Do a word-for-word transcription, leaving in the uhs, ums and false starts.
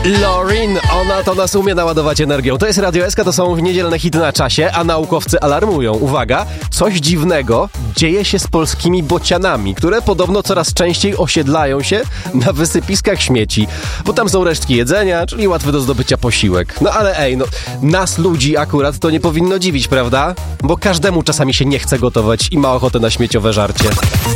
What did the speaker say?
Lorin, ona to nas umie naładować energią. To jest Radio S K, to są niedzielne hity na czasie, a naukowcy alarmują. Uwaga, coś dziwnego dzieje się z polskimi bocianami, które podobno coraz częściej osiedlają się na wysypiskach śmieci, bo tam są resztki jedzenia, czyli łatwy do zdobycia posiłek. No ale ej, no nas ludzi akurat to nie powinno dziwić, prawda? Bo każdemu czasami się nie chce gotować i ma ochotę na śmieciowe żarcie.